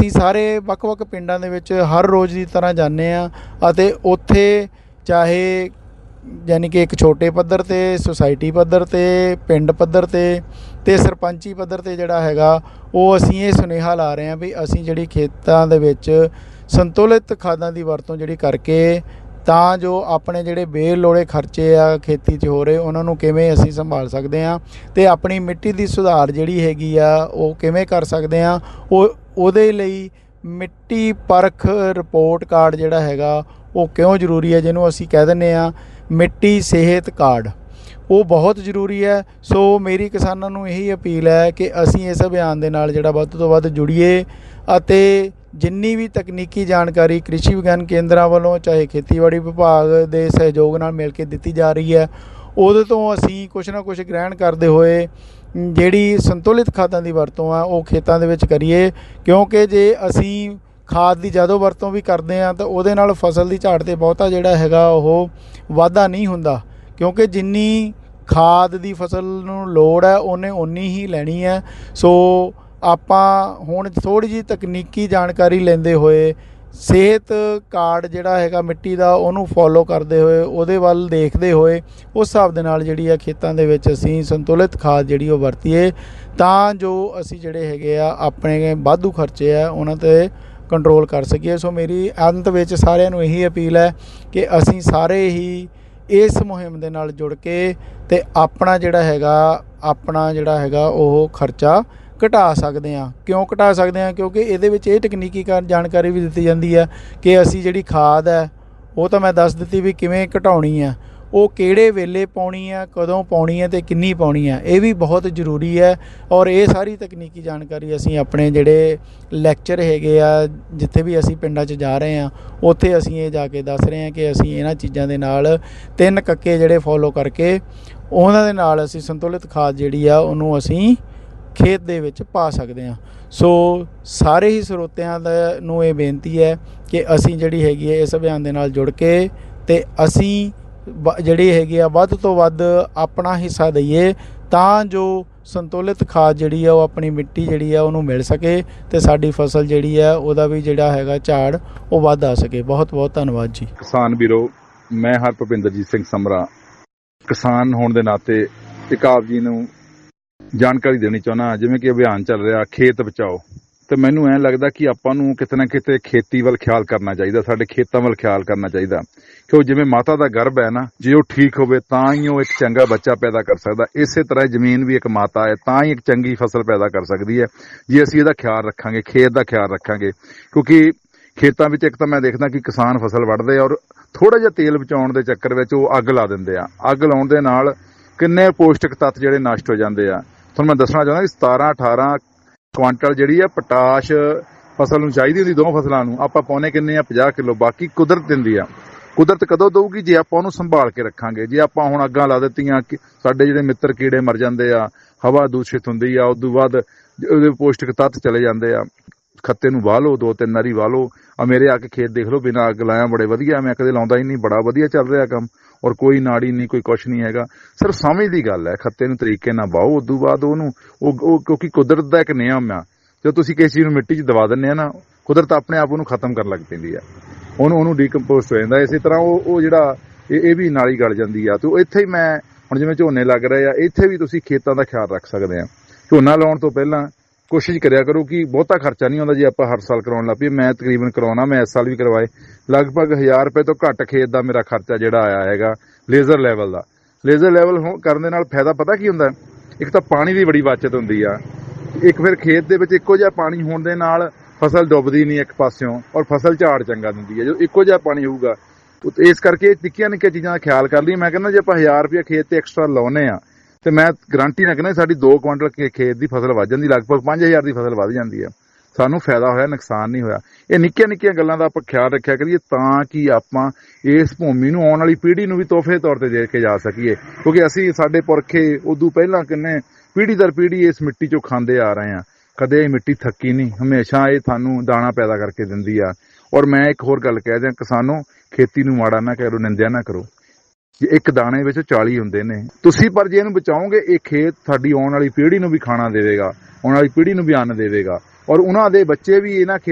ਅਸੀਂ ਸਾਰੇ ਵੱਖ-ਵੱਖ ਪਿੰਡਾਂ ਦੇ ਵਿੱਚ ਹਰ ਰੋਜ਼ ਦੀ ਤਰ੍ਹਾਂ ਜਾਂਦੇ ਹਾਂ ਅਤੇ ਉੱਥੇ ਚਾਹੇ ਯਾਨੀ ਕਿ ਇੱਕ ਛੋਟੇ ਪੱਧਰ 'ਤੇ, ਸੁਸਾਇਟੀ ਪੱਧਰ 'ਤੇ, ਪਿੰਡ ਪੱਧਰ 'ਤੇ ਸਰਪੰਚੀ ਪੱਧਰ 'ਤੇ ਜਿਹੜਾ ਹੈਗਾ ਉਹ ਅਸੀਂ ਇਹ ਸੁਨੇਹਾ ਲਾ ਰਹੇ ਹਾਂ ਵੀ ਅਸੀਂ ਜਿਹੜੀ ਖੇਤਾਂ ਦੇ ਵਿੱਚ ਸੰਤੁਲਿਤ ਖਾਦਾਂ ਦੀ ਵਰਤੋਂ ਜਿਹੜੀ ਕਰਕੇ ਤਾਂ ਜੋ ਆਪਣੇ ਜਿਹੜੇ ਬੇਲੋੜੇ ਖਰਚੇ ਆ ਖੇਤੀ 'ਚ ਹੋ ਰਹੇ ਉਹਨਾਂ ਨੂੰ ਕਿਵੇਂ ਅਸੀਂ ਸੰਭਾਲ ਸਕਦੇ ਹਾਂ ਅਤੇ ਆਪਣੀ ਮਿੱਟੀ ਦੀ ਸੁਧਾਰ ਜਿਹੜੀ ਹੈਗੀ ਆ ਉਹ ਕਿਵੇਂ ਕਰ ਸਕਦੇ ਹਾਂ। ਉਹਦੇ ਲਈ ਮਿੱਟੀ ਪਰਖ ਰਿਪੋਰਟ ਕਾਰਡ ਜਿਹੜਾ ਹੈਗਾ ਉਹ ਕਿਉਂ ਜ਼ਰੂਰੀ ਹੈ, ਜਿਹਨੂੰ ਅਸੀਂ ਕਹਿ ਦਿੰਦੇ ਹਾਂ ਮਿੱਟੀ ਸਿਹਤ ਕਾਰਡ, ਉਹ ਬਹੁਤ ਜ਼ਰੂਰੀ ਹੈ। ਸੋ ਮੇਰੀ ਕਿਸਾਨਾਂ ਨੂੰ ਇਹੀ ਅਪੀਲ ਹੈ ਕਿ ਅਸੀਂ ਇਸ ਅਭਿਆਨ ਦੇ ਨਾਲ ਜਿਹੜਾ ਵੱਧ ਤੋਂ ਵੱਧ ਜੁੜੀਏ ਅਤੇ ਜਿੰਨੀ ਵੀ ਤਕਨੀਕੀ ਜਾਣਕਾਰੀ ਕ੍ਰਿਸ਼ੀ ਵਿਗਿਆਨ ਕੇਂਦਰਾਂ ਵੱਲੋਂ ਚਾਹੇ ਖੇਤੀਬਾੜੀ ਵਿਭਾਗ ਦੇ ਸਹਿਯੋਗ ਨਾਲ ਮਿਲ ਕੇ ਦਿੱਤੀ ਜਾ ਰਹੀ ਹੈ ਉਹਦੇ ਤੋਂ ਅਸੀਂ ਕੁਛ ਨਾ ਕੁਛ ਗ੍ਰਹਿਣ ਕਰਦੇ ਹੋਏ ਜਿਹੜੀ ਸੰਤੁਲਿਤ ਖਾਦਾਂ ਦੀ ਵਰਤੋਂ ਆ ਉਹ ਖੇਤਾਂ ਦੇ ਵਿੱਚ ਕਰੀਏ, ਕਿਉਂਕਿ ਜੇ ਅਸੀਂ ਖਾਦ ਦੀ ਜਦੋਂ ਵਰਤੋਂ ਵੀ ਕਰਦੇ ਹਾਂ ਤਾਂ ਉਹਦੇ ਨਾਲ ਫਸਲ ਦੀ ਝਾੜ 'ਤੇ ਬਹੁਤਾ ਜਿਹੜਾ ਹੈਗਾ ਉਹ ਵਾਧਾ ਨਹੀਂ ਹੁੰਦਾ, ਕਿਉਂਕਿ ਜਿੰਨੀ ਖਾਦ ਦੀ ਫਸਲ ਨੂੰ ਲੋੜ ਹੈ ਉਹਨੇ ਓਨੀ ਹੀ ਲੈਣੀ ਹੈ। ਸੋ ਆਪਾਂ ਹੁਣ ਥੋੜ੍ਹੀ ਜਿਹੀ ਤਕਨੀਕੀ ਜਾਣਕਾਰੀ ਲੈਂਦੇ ਹੋਏ ਸਿਹਤ ਕਾਰਡ ਜਿਹੜਾ ਹੈਗਾ ਮਿੱਟੀ ਦਾ ਉਹਨੂੰ ਫੋਲੋ ਕਰਦੇ ਹੋਏ ਉਹਦੇ ਵੱਲ ਦੇਖਦੇ ਹੋਏ ਉਸ ਹਿਸਾਬ ਦੇ ਨਾਲ ਜਿਹੜੀ ਆ ਖੇਤਾਂ ਦੇ ਵਿੱਚ ਅਸੀਂ ਸੰਤੁਲਿਤ ਖਾਦ ਜਿਹੜੀ ਉਹ ਵਰਤੀਏ ਤਾਂ ਜੋ ਅਸੀਂ ਜਿਹੜੇ ਹੈਗੇ ਆ ਆਪਣੇ ਵਾਧੂ ਖਰਚੇ ਆ ਉਹਨਾਂ 'ਤੇ ਕੰਟਰੋਲ ਕਰ ਸਕੀਏ। ਸੋ ਮੇਰੀ ਅੰਤ ਵਿੱਚ ਸਾਰਿਆਂ ਨੂੰ ਇਹੀ ਅਪੀਲ ਹੈ ਕਿ ਅਸੀਂ ਸਾਰੇ ਹੀ ਇਸ ਮੁਹਿੰਮ ਦੇ ਨਾਲ ਜੁੜ ਕੇ ਅਤੇ ਆਪਣਾ ਜਿਹੜਾ ਹੈਗਾ ਉਹ ਖਰਚਾ ਘਟਾ ਸਕਦੇ ਹਾਂ। ਕਿਉਂ ਘਟਾ ਸਕਦੇ ਹਾਂ? ਕਿਉਂਕਿ ਇਹਦੇ ਵਿੱਚ ਇਹ ਤਕਨੀਕੀ ਜਾਣਕਾਰੀ ਵੀ ਦਿੱਤੀ ਜਾਂਦੀ ਹੈ ਕਿ ਅਸੀਂ ਜਿਹੜੀ ਖਾਦ ਹੈ ਉਹ ਤਾਂ ਮੈਂ ਦੱਸ ਦਿੱਤੀ ਵੀ ਕਿਵੇਂ ਘਟਾਉਣੀ ਹੈ, ਉਹ ਕਿਹੜੇ ਵੇਲੇ ਪਾਉਣੀ ਹੈ, ਕਦੋਂ ਪਾਉਣੀ ਹੈ ਅਤੇ ਕਿੰਨੀ ਪਾਉਣੀ ਹੈ, ਇਹ ਵੀ ਬਹੁਤ ਜ਼ਰੂਰੀ ਹੈ। ਔਰ ਇਹ ਸਾਰੀ ਤਕਨੀਕੀ ਜਾਣਕਾਰੀ ਅਸੀਂ ਆਪਣੇ ਜਿਹੜੇ ਲੈਕਚਰ ਹੈਗੇ ਆ ਜਿੱਥੇ ਵੀ ਅਸੀਂ ਪਿੰਡਾਂ 'ਚ ਜਾ ਰਹੇ ਹਾਂ ਉੱਥੇ ਅਸੀਂ ਇਹ ਜਾ ਕੇ ਦੱਸ ਰਹੇ ਹਾਂ ਕਿ ਅਸੀਂ ਇਹਨਾਂ ਚੀਜ਼ਾਂ ਦੇ ਨਾਲ 3 ਕੱਕੇ ਜਿਹੜੇ ਫੋਲੋ ਕਰਕੇ ਉਹਨਾਂ ਦੇ ਨਾਲ ਅਸੀਂ ਸੰਤੁਲਿਤ ਖਾਦ ਜਿਹੜੀ ਆ ਉਹਨੂੰ ਅਸੀਂ ਖੇਤ ਦੇ ਵਿੱਚ ਪਾ ਸਕਦੇ ਹਾਂ। ਸੋ ਸਾਰੇ ਹੀ ਸਰੋਤਿਆਂ ਨੂੰ ਇਹ ਬੇਨਤੀ ਹੈ ਕਿ ਅਸੀਂ ਜਿਹੜੀ ਹੈਗੀ ਹੈ ਇਸ ਅਭਿਆਨ ਦੇ ਨਾਲ ਜੁੜ ਕੇ ਅਤੇ ਅਸੀਂ ਜਿਹੜੀ ਹੈਗੀ ਆ ਵੱਧ ਤੋਂ ਵੱਧ ਆਪਣਾ ਹਿੱਸਾ ਦਈਏ ਤਾਂ ਜੋ ਸੰਤੁਲਿਤ ਖਾਦ ਜਿਹੜੀ ਆ ਉਹ ਆਪਣੀ ਮਿੱਟੀ ਜਿਹੜੀ ਆ ਉਹਨੂੰ ਮਿਲ ਸਕੇ ਅਤੇ ਸਾਡੀ ਫਸਲ ਜਿਹੜੀ ਆ ਉਹਦਾ ਵੀ ਜਿਹੜਾ ਹੈਗਾ ਝਾੜ ਉਹ ਵੱਧ ਆ ਸਕੇ। ਬਹੁਤ ਬਹੁਤ ਧੰਨਵਾਦ ਜੀ। ਕਿਸਾਨ ਵੀਰੋ, ਮੈਂ ਹਰਭੁਪਿੰਦਰਜੀਤ ਸਿੰਘ ਸਮਰਾ ਕਿਸਾਨ ਹੋਣ ਦੇ ਨਾਤੇ ਇੱਕ ਆਪ ਜੀ ਨੂੰ ਜਾਣਕਾਰੀ ਦੇਣੀ ਚਾਹੁੰਦਾ। ਜਿਵੇਂ ਕਿ ਅਭਿਆਨ ਚੱਲ ਰਿਹਾ ਖੇਤ ਬਚਾਓ, ਤੇ ਮੈਨੂੰ ਐਂ ਲੱਗਦਾ ਕਿ ਆਪਾਂ ਨੂੰ ਕਿਤੇ ਨਾ ਕਿਤੇ ਖੇਤੀ ਵੱਲ ਖਿਆਲ ਕਰਨਾ ਚਾਹੀਦਾ, ਸਾਡੇ ਖੇਤਾਂ ਵੱਲ ਖਿਆਲ ਕਰਨਾ ਚਾਹੀਦਾ, ਕਿ ਉਹ ਜਿਵੇਂ ਮਾਤਾ ਦਾ ਗਰਭ ਹੈ ਨਾ, ਜੇ ਉਹ ਠੀਕ ਹੋਵੇ ਤਾਂ ਹੀ ਉਹ ਇੱਕ ਚੰਗਾ ਬੱਚਾ ਪੈਦਾ ਕਰ ਸਕਦਾ, ਇਸੇ ਤਰ੍ਹਾਂ ਜ਼ਮੀਨ ਵੀ ਇੱਕ ਮਾਤਾ ਹੈ, ਤਾਂ ਹੀ ਇੱਕ ਚੰਗੀ ਫਸਲ ਪੈਦਾ ਕਰ ਸਕਦੀ ਹੈ ਜੇ ਅਸੀਂ ਇਹਦਾ ਖਿਆਲ ਰੱਖਾਂਗੇ, ਖੇਤ ਦਾ ਖਿਆਲ ਰੱਖਾਂਗੇ। ਕਿਉਂਕਿ ਖੇਤਾਂ ਵਿੱਚ ਇੱਕ ਤਾਂ ਮੈਂ ਦੇਖਦਾ ਕਿ ਕਿਸਾਨ ਫਸਲ ਵੱਢਦੇ ਔਰ ਥੋੜ੍ਹਾ ਜਿਹਾ ਤੇਲ ਬਚਾਉਣ ਦੇ ਚੱਕਰ ਵਿੱਚ ਉਹ ਅੱਗ ਲਾ ਦਿੰਦੇ ਆ। ਅੱਗ ਲਾਉਣ ਦੇ ਨਾਲ ਕਿੰਨੇ ਪੌਸ਼ਟਿਕ ਤੱਤ ਜਿਹੜੇ ਨਸ਼ਟ ਹੋ ਜਾਂਦੇ ਆ। ਤੁਹਾਨੂੰ ਮੈਂ ਦੱਸਣਾ ਚਾਹੁੰਦਾ ਕਿ 17-18 ਕੁਆਂਟਲ ਜਿਹੜੀ ਆ ਪੋਟਾਸ਼ ਫਸਲ ਨੂੰ ਚਾਹੀਦੀ ਹੁੰਦੀ, 2 ਫਸਲਾਂ ਨੂੰ ਆਪਾਂ ਪਾਉਣੇ ਕਿੰਨੇ ਆ 50 ਕਿਲੋ, ਬਾਕੀ ਕੁਦਰਤ ਦਿੰਦੀ ਆ। ਕੁਦਰਤ ਕਦੋਂ ਦਊਗੀ? ਜੇ ਆਪਾਂ ਉਹਨੂੰ ਸੰਭਾਲ ਕੇ ਰੱਖਾਂਗੇ। ਜੇ ਆਪਾਂ ਹੁਣ ਅੱਗਾਂ ਲਾ ਦਿੱਤੀਆਂ, ਸਾਡੇ ਜਿਹੜੇ ਮਿੱਤਰ ਕੀੜੇ ਮਰ ਜਾਂਦੇ ਆ, ਹਵਾ ਦੂਸ਼ਿਤ ਹੁੰਦੀ ਆ, ਉਦੋਂ ਬਾਅਦ ਉਹਦੇ ਪੌਸ਼ਟਿਕ ਤੱਤ ਚਲੇ ਜਾਂਦੇ ਆ। ਖੱਤੇ ਨੂੰ ਵਾਹ ਲਓ, 2-3 ਵਾਰੀ ਵਾਹ ਲਓ। ਆ ਮੇਰੇ ਆ ਕੇ ਖੇਤ ਦੇਖ ਲਓ, ਬਿਨਾਂ ਅੱਗ ਲਾਇਆ ਬੜੇ ਵਧੀਆ, ਮੈਂ ਕਦੇ ਲਾਉਂਦਾ ਹੀ ਨਹੀਂ, ਬੜਾ ਵਧੀਆ ਚੱਲ ਰਿਹਾ ਕੰਮ, ਔਰ ਕੋਈ ਨਾੜੀ ਨਹੀਂ, ਕੋਈ ਕੁਛ ਨਹੀਂ ਹੈਗਾ। ਸਿਰਫ ਸਮਝ ਦੀ ਗੱਲ ਹੈ, ਖੱਤੇ ਨੂੰ ਤਰੀਕੇ ਨਾਲ ਵਾਹੋ, ਉਦੋਂ ਬਾਅਦ ਉਹਨੂੰ ਉਹ ਕਿਉਂਕਿ ਕੁਦਰਤ ਦਾ ਇੱਕ ਨਿਯਮ ਆ, ਜਦੋਂ ਤੁਸੀਂ ਕਿਸੇ ਚੀਜ਼ ਨੂੰ ਮਿੱਟੀ 'ਚ ਦਬਾ ਦਿੰਦੇ ਆ ਨਾ, ਕੁਦਰਤ ਆਪਣੇ ਆਪ ਉਹਨੂੰ ਖਤਮ ਕਰਨ ਲੱਗ ਪੈਂਦੀ ਆ, ਉਹਨੂੰ ਡੀਕੰਪੋਸਟ ਹੋ ਜਾਂਦਾ। ਇਸੇ ਤਰ੍ਹਾਂ ਉਹ ਜਿਹੜਾ ਇਹ ਵੀ ਨਾਲੀ ਗਲ ਜਾਂਦੀ ਆ। ਤੇ ਇੱਥੇ ਹੀ ਮੈਂ ਹੁਣ ਜਿਵੇਂ ਝੋਨੇ ਲੱਗ ਰਹੇ ਆ, ਇੱਥੇ ਵੀ ਤੁਸੀਂ ਖੇਤਾਂ ਦਾ ਖਿਆਲ ਰੱਖ ਸਕਦੇ ਆ। ਝੋਨਾ ਲਾਉਣ ਤੋਂ ਪਹਿਲਾਂ ਕੋਸ਼ਿਸ਼ ਕਰਿਆ ਕਰੋ ਕਿ ਬਹੁਤਾ ਖਰਚਾ ਨਹੀਂ ਆਉਂਦਾ ਜੇ ਆਪਾਂ ਹਰ ਸਾਲ ਕਰਾਉਣ ਲੱਗ ਪਈਏ। ਮੈਂ ਤਕਰੀਬਨ ਕਰਾਉਣਾ, ਮੈਂ ਇਸ ਸਾਲ ਵੀ ਕਰਵਾਏ, ਲਗਭਗ 1000 ਰੁਪਏ ਤੋਂ ਘੱਟ ਖੇਤ ਦਾ ਮੇਰਾ ਖਰਚਾ ਜਿਹੜਾ ਆਇਆ ਹੈਗਾ ਲੇਜ਼ਰ ਲੈਵਲ ਦਾ। ਲੇਜ਼ਰ ਲੈਵਲ ਕਰਨ ਦੇ ਨਾਲ ਫਾਇਦਾ ਪਤਾ ਕੀ ਹੁੰਦਾ? ਇੱਕ ਤਾਂ ਪਾਣੀ ਦੀ ਬੜੀ ਬਚਤ ਹੁੰਦੀ ਆ, ਇੱਕ ਫਿਰ ਖੇਤ ਦੇ ਵਿੱਚ ਇੱਕੋ ਜਿਹਾ ਪਾਣੀ ਹੋਣ ਦੇ ਨਾਲ ਫਸਲ ਡੁੱਬਦੀ ਨਹੀਂ ਇੱਕ ਪਾਸਿਓਂ, ਔਰ ਫਸਲ ਝਾੜ ਚੰਗਾ ਦਿੰਦੀ ਹੈ ਜਦੋਂ ਇੱਕੋ ਜਿਹਾ ਪਾਣੀ ਹੋਊਗਾ। ਇਸ ਕਰਕੇ ਨਿੱਕੀਆਂ ਨਿੱਕੀਆਂ ਚੀਜ਼ਾਂ ਦਾ ਖਿਆਲ ਕਰ ਲਈ। ਮੈਂ ਕਹਿੰਦਾ ਜੇ ਆਪਾਂ 1000 ਰੁਪਏ ਖੇਤ ਤੇ ਐਕਸਟਰਾ ਲਾਉਨੇ ਆ ਤੇ ਮੈਂ ਗਰੰਟੀ ਨਾਲ ਕਹਿੰਦਾ ਸਾਡੀ 2 ਕੁਆਂਟਲ ਖੇਤ ਦੀ ਫਸਲ ਵੱਧ ਜਾਂਦੀ, ਲਗਭਗ 5000 ਦੀ ਫਸਲ ਵੱਧ ਜਾਂਦੀ ਆ। ਸਾਨੂੰ ਫਾਇਦਾ ਹੋਇਆ, ਨੁਕਸਾਨ ਨਹੀਂ ਹੋਇਆ। ਇਹ ਨਿੱਕੀਆਂ ਨਿੱਕੀਆਂ ਗੱਲਾਂ ਦਾ ਆਪਾਂ ਖਿਆਲ ਰੱਖਿਆ ਕਰੀਏ ਤਾਂ ਕਿ ਆਪਾਂ ਇਸ ਭੂਮੀ ਨੂੰ, ਆਉਣ ਵਾਲੀ ਪੀੜ੍ਹੀ ਨੂੰ ਵੀ ਤੋਹਫੇ ਤੌਰ ਤੇ ਦੇ ਕੇ ਜਾ ਸਕੀਏ। ਕਿਉਂਕਿ ਅਸੀਂ, ਸਾਡੇ ਪੁਰਖੇ ਉਦੋਂ ਪਹਿਲਾਂ ਕਿੰਨੇ ਪੀੜ੍ਹੀ ਦਰ ਪੀੜ੍ਹੀ ਇਸ ਮਿੱਟੀ ਚੋਂ ਖਾਂਦੇ ਆ ਰਹੇ ਆ। ਕਦੇ ਇਹ ਮਿੱਟੀ ਥੱਕੀ ਨਹੀਂ, ਹਮੇਸ਼ਾ ਇਹ ਸਾਨੂੰ ਦਾਣਾ ਪੈਦਾ ਕਰਕੇ ਦਿੰਦੀ ਆ। ਔਰ ਮੈਂ ਇੱਕ ਹੋਰ ਗੱਲ ਕਹਿ ਦਿਆਂ, ਕਿਸਾਨੋ, ਖੇਤੀ ਨੂੰ ਮਾੜਾ ਨਾ ਕਰੋ, ਨਿੰਦਿਆ ਨਾ ਕਰੋ। ਜੇ ਇੱਕ ਦਾਣੇ ਵਿੱਚ 40 ਹੁੰਦੇ ਨੇ, ਤੁਸੀਂ ਪਰ ਜੇ ਇਹਨੂੰ ਬਚਾਓਗੇ, ਇਹ ਖੇਤ ਸਾਡੀ ਆਉਣ ਵਾਲੀ ਪੀੜ੍ਹੀ ਨੂੰ ਵੀ ਖਾਣਾ ਦੇਵੇਗਾ, ਆਉਣ ਵਾਲੀ ਪੀੜ੍ਹੀ ਨੂੰ ਵੀ ਅੰਨ ਦੇਵੇਗਾ, ਔਰ ਉਹਨਾਂ ਦੇ ਬੱਚੇ ਵੀ ਇਹਨਾਂ